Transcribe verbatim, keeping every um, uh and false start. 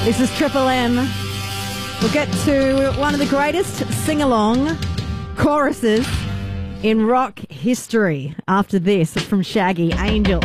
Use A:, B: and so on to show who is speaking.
A: This is Triple M. We'll get to one of the greatest sing-along choruses in rock history after this from Shaggy, Angel.